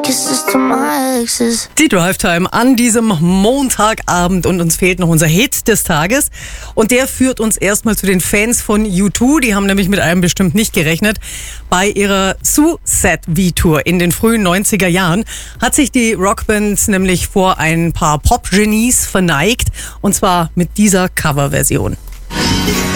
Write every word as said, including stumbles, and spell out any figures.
kisses to my exes. Die Drive-Time an diesem Montagabend und uns fehlt noch unser Hit des Tages und der führt uns erstmal zu den Fans von U zwei. Die haben nämlich mit einem bestimmt nicht gerechnet. Bei ihrer Sue-Set-V-Tour in den frühen neunziger Jahren hat sich die Rockband nämlich vor ein paar Pop-Genies verneigt und zwar mit dieser Coverversion.